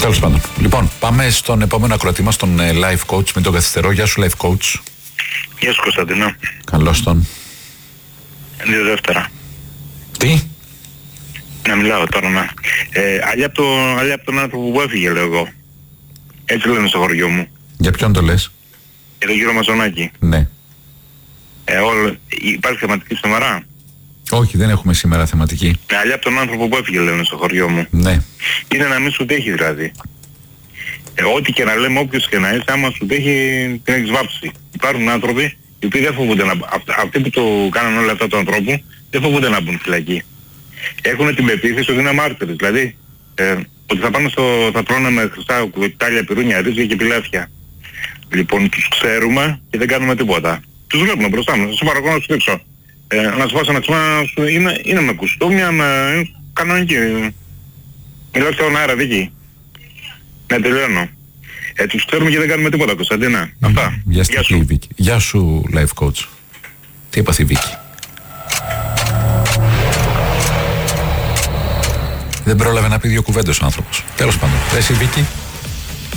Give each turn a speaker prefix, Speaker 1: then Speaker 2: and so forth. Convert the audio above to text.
Speaker 1: Τέλος πάντων. Λοιπόν, πάμε στον επόμενο ακροατή μας, τον life coach. Μην τον καθυστερώ. Γεια σου, life coach.
Speaker 2: Γεια σου, Κωνσταντινό.
Speaker 1: Καλώς τον.
Speaker 2: 2 δεύτερα.
Speaker 1: Τι?
Speaker 2: Να μιλάω τώρα, να. Αλλιά από τον άνθρωπο που έφυγε, λέω εγώ. Έτσι λένε στο χωριό μου.
Speaker 1: Για ποιον το λες?
Speaker 2: Για τον κύριο Μαζονάκη.
Speaker 1: Ναι.
Speaker 2: Υπάρχει θεματική σήμερα?
Speaker 1: Όχι, δεν έχουμε σήμερα θεματική.
Speaker 2: Αλλιά από τον άνθρωπο που έφυγε, λένε στο χωριό μου.
Speaker 1: Ναι.
Speaker 2: Είναι να μην σου τέχει δηλαδή. Ό,τι και να λέμε, όποιος και να είσαι, άμα σου τέχει την έχεις βάψει. Υπάρχουν άνθρωποι οι οποίοι δεν φοβούνται να... Αυτοί που το κάνουν όλα αυτά του ανθρώπου δεν φοβούνται να μπουν φυλακή. Έχουν την πεποίθηση ότι είναι μάρτυρες. Δηλαδή, ότι θα τρώνε με χρυσά κουτάλια, πυρούνια, ρύζια και πιλάφια. Λοιπόν, τους ξέρουμε και δεν κάνουμε τίποτα. Τους βλέπουμε μπροστά μας. Σε παρακολουθώ να σου δείξω. Να σου βάσω ένα ξύμα, είναι με κουστούμια, με κανονική. Μιλάω στον αέρα, Βίκη. Ναι, τελειώνω. Τους ξέρουμε και δεν κάνουμε τίποτα, Κωνσταντίνα. Αυτά.
Speaker 1: Γεια σου, Βίκη. Γεια σου, life coach. Τι έπαθε η Βίκη? Δεν πρόλαβε να πει 2 κουβέντες ο άνθρωπος. Τέλος πάντων. Εσύ, Βίκη.